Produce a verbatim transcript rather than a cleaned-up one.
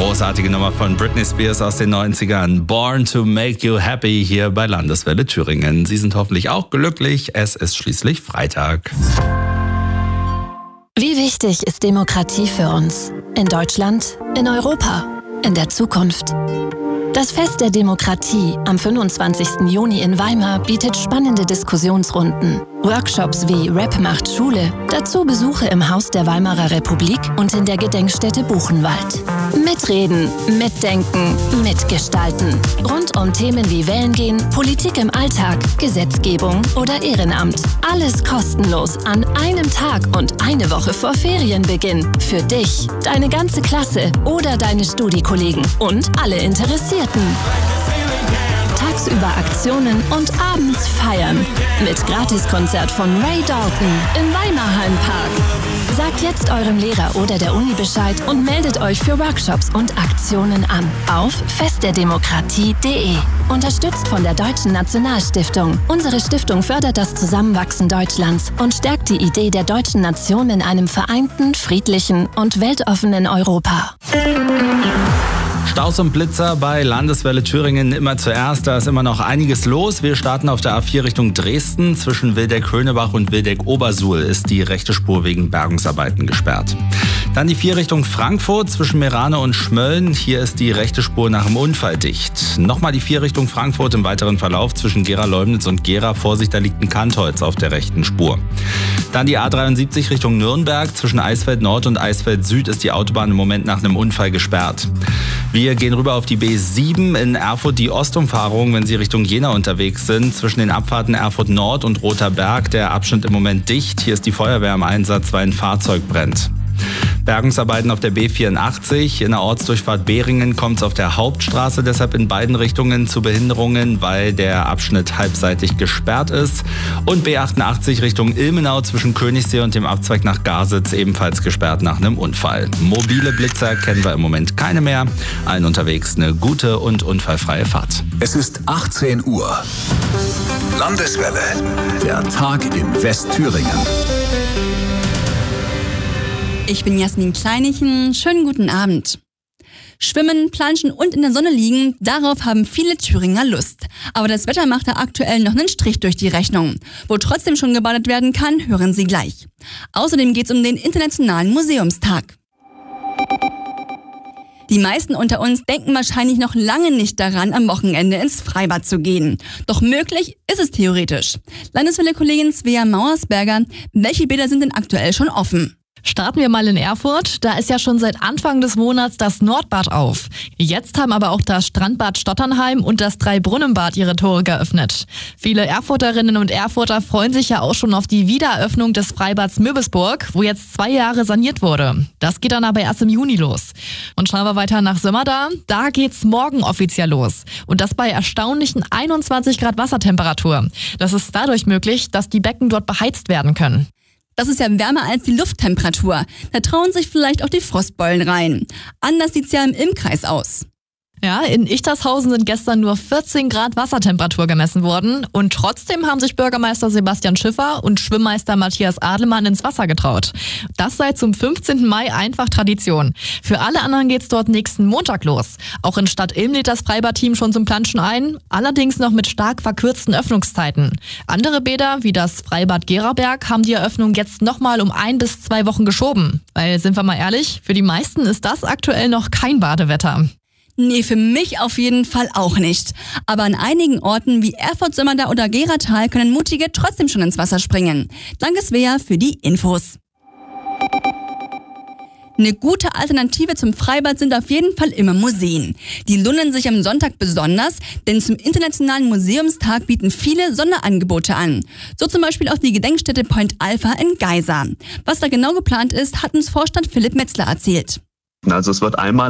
Großartige Nummer von Britney Spears aus den neunzigern. Born to make you happy hier bei Landeswelle Thüringen. Sie sind hoffentlich auch glücklich. Es ist schließlich Freitag. Wie wichtig ist Demokratie für uns? In Deutschland, in Europa, in der Zukunft? Das Fest der Demokratie am fünfundzwanzigsten Juni in Weimar bietet spannende Diskussionsrunden, Workshops wie Rap macht Schule, dazu Besuche im Haus der Weimarer Republik und in der Gedenkstätte Buchenwald. Mitreden, mitdenken, mitgestalten. Rund um Themen wie Wählen gehen, Politik im Alltag, Gesetzgebung oder Ehrenamt. Alles kostenlos an einem Tag und eine Woche vor Ferienbeginn. Für dich, deine ganze Klasse oder deine Studiekollegen und alle Interessierten. Tagsüber Aktionen und abends feiern. Mit Gratiskonzert von Ray Dalton im Weimarhallen Park. Sagt jetzt eurem Lehrer oder der Uni Bescheid und meldet euch für Workshops und Aktionen an auf festderdemokratie punkt de. Unterstützt von der Deutschen Nationalstiftung. Unsere Stiftung fördert das Zusammenwachsen Deutschlands und stärkt die Idee der deutschen Nation in einem vereinten, friedlichen und weltoffenen Europa. Staus und Blitzer bei Landeswelle Thüringen immer zuerst. Da ist immer noch einiges los. Wir starten auf der A vier Richtung Dresden. Zwischen Wildeck-Höhnebach und Wildeck-Obersuhl ist die rechte Spur wegen Bergungsarbeiten gesperrt. Dann die vier Richtung Frankfurt zwischen Meerane und Schmölln. Hier ist die rechte Spur nach dem Unfall dicht. Nochmal die vier Richtung Frankfurt im weiteren Verlauf zwischen Gera-Leumnitz und Gera. Vorsicht, da liegt ein Kantholz auf der rechten Spur. Dann die A dreiundsiebzig Richtung Nürnberg. Zwischen Eisfeld Nord und Eisfeld Süd ist die Autobahn im Moment nach einem Unfall gesperrt. Wir gehen rüber auf die B sieben in Erfurt, die Ostumfahrung, wenn Sie Richtung Jena unterwegs sind. Zwischen den Abfahrten Erfurt Nord und Roter Berg, der Abschnitt im Moment dicht. Hier ist die Feuerwehr im Einsatz, weil ein Fahrzeug brennt. Bergungsarbeiten auf der B vierundachtzig. In der Ortsdurchfahrt Beringen kommt es auf der Hauptstraße deshalb in beiden Richtungen zu Behinderungen, weil der Abschnitt halbseitig gesperrt ist. Und B achtundachtzig Richtung Ilmenau zwischen Königssee und dem Abzweig nach Garsitz ebenfalls gesperrt nach einem Unfall. Mobile Blitzer kennen wir im Moment keine mehr. Allen unterwegs eine gute und unfallfreie Fahrt. Es ist achtzehn Uhr. Landeswelle. Der Tag in Westthüringen. Ich bin Jasmin Kleinichen. Schönen guten Abend. Schwimmen, planschen und in der Sonne liegen, darauf haben viele Thüringer Lust. Aber das Wetter macht da aktuell noch einen Strich durch die Rechnung. Wo trotzdem schon gebadet werden kann, hören Sie gleich. Außerdem geht es um den Internationalen Museumstag. Die meisten unter uns denken wahrscheinlich noch lange nicht daran, am Wochenende ins Freibad zu gehen. Doch möglich ist es theoretisch. Landeswelle-Kollegin Svea Mauersberger, welche Bäder sind denn aktuell schon offen? Starten wir mal in Erfurt. Da ist ja schon seit Anfang des Monats das Nordbad auf. Jetzt haben aber auch das Strandbad Stotternheim und das Dreibrunnenbad ihre Tore geöffnet. Viele Erfurterinnen und Erfurter freuen sich ja auch schon auf die Wiedereröffnung des Freibads Möbisburg, wo jetzt zwei Jahre saniert wurde. Das geht dann aber erst im Juni los. Und schauen wir weiter nach Sömmerda. Da geht's morgen offiziell los. Und das bei erstaunlichen einundzwanzig Grad Wassertemperatur. Das ist dadurch möglich, dass die Becken dort beheizt werden können. Das ist ja wärmer als die Lufttemperatur. Da trauen sich vielleicht auch die Frostbeulen rein. Anders sieht's ja im Ilmkreis aus. Ja, in Ichtershausen sind gestern nur vierzehn Grad Wassertemperatur gemessen worden. Und trotzdem haben sich Bürgermeister Sebastian Schiffer und Schwimmmeister Matthias Adelmann ins Wasser getraut. Das sei zum fünfzehnten Mai einfach Tradition. Für alle anderen geht's dort nächsten Montag los. Auch in Stadt Ilm lädt das Freibadteam schon zum Planschen ein, allerdings noch mit stark verkürzten Öffnungszeiten. Andere Bäder, wie das Freibad Geraberg, haben die Eröffnung jetzt nochmal um ein bis zwei Wochen geschoben. Weil, sind wir mal ehrlich, für die meisten ist das aktuell noch kein Badewetter. Nee, für mich auf jeden Fall auch nicht. Aber an einigen Orten wie Erfurt, Sömmerda oder Geratal können Mutige trotzdem schon ins Wasser springen. Danke Svea für die Infos. Eine gute Alternative zum Freibad sind auf jeden Fall immer Museen. Die lohnen sich am Sonntag besonders, denn zum Internationalen Museumstag bieten viele Sonderangebote an. So zum Beispiel auch die Gedenkstätte Point Alpha in Geisa. Was da genau geplant ist, hat uns Vorstand Philipp Metzler erzählt. Also es wird einmal